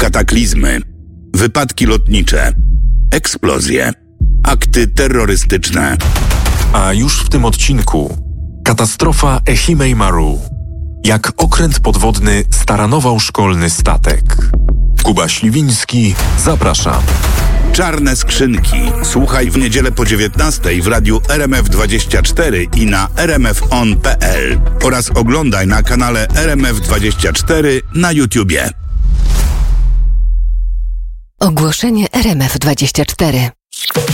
kataklizmy, wypadki lotnicze, eksplozje, akty terrorystyczne. A już w tym odcinku katastrofa Ehime Maru. Jak okręt podwodny staranował szkolny statek. Kuba Śliwiński, zapraszam. Czarne skrzynki. Słuchaj w niedzielę po 19:00 w radiu RMF24 i na rmfon.pl oraz oglądaj na kanale RMF24 na YouTubie. Ogłoszenie RMF24.